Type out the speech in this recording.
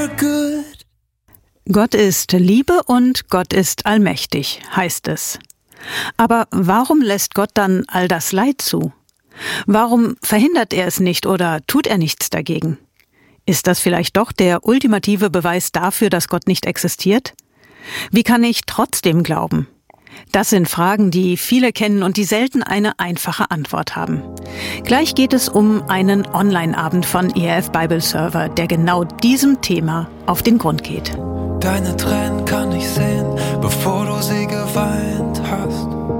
good. Gott ist Liebe und Gott ist allmächtig, heißt es. Aber warum lässt Gott dann all das Leid zu? Warum verhindert er es nicht oder tut er nichts dagegen? Ist das vielleicht doch der ultimative Beweis dafür, dass Gott nicht existiert? Wie kann ich trotzdem glauben? Das sind Fragen, die viele kennen und die selten eine einfache Antwort haben. Gleich geht es um einen Online-Abend von ERF Bible Server, der genau diesem Thema auf den Grund geht. Deine Tränen kann ich sehen, bevor du sie geweint hast.